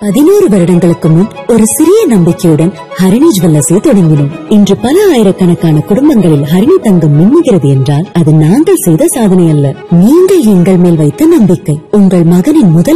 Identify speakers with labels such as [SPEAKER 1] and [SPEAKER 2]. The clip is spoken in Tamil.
[SPEAKER 1] 11 வருடங்களுக்கு முன் ஒரு சிறிய நம்பிக்கையுடன் ஹரிணி ஜுவல்லர்ஸை தொடங்கினோம். இன்று பல ஆயிரக்கணக்கான குடும்பங்களில் ஹரிணி தங்கம் மின்னுகிறது என்றால் அது நாங்கள் செய்த சாதனை அல்ல, நீங்கள் எங்கள் மேல் வைத்த நம்பிக்கை. உங்கள் மகனின் முதல்